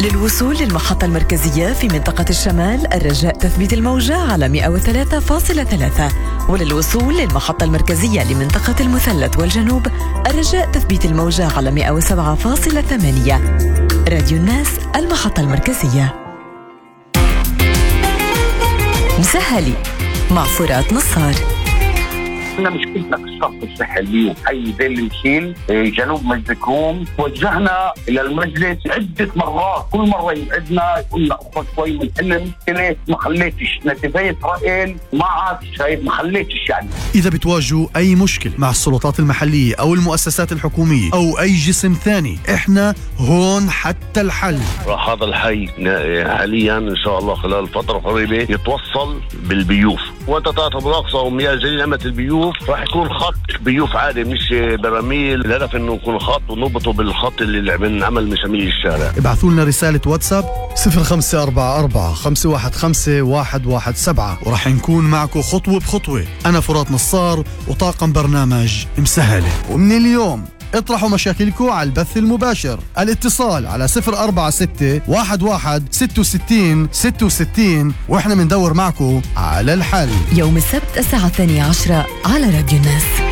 للوصول للمحطة المركزية في منطقة الشمال الرجاء تثبيت الموجة على 103.3، وللوصول للمحطة المركزية لمنطقة المثلث والجنوب الرجاء تثبيت الموجة على 107.8. راديو الناس، المحطة المركزية. مسهلي مع فرات نصار. احنا مشكلتنا في الصف الصحي اليوم حي ذي المشيل جنوب مجد الكروم. توجهنا الى المجلس عده مرات، كل مره يبعدنا يقول لنا اخرج شوي من الحلم، ما خليتش نتيجه اسرائيل، ما عادش شايف، ما خليتش يعني. اذا بتواجهوا اي مشكله مع السلطات المحليه او المؤسسات الحكوميه او اي جسم ثاني، احنا هون حتى الحل. راح هذا الحي حاليا ان شاء الله خلال فتره قريبه يتوصل بالبيوف، وانت تعتبر اقصى ومياه جليل نعمه البيوف راح يكون خط بيوف عادي مش براميل. الهدف انه يكون خط ونربطه بالخط اللي بنعمل مسامير الشارع. ابعثوا لنا رساله واتساب 0544-515-117 وراح نكون معكم خطوه بخطوه. انا فرات نصار وطاقم برنامج مسهله. ومن اليوم اطرحوا مشاكلكم على البث المباشر. الاتصال على 046-11-66-66 واحنا مندور معكم على الحل. يوم السبت الساعة 12 على راديو الناس.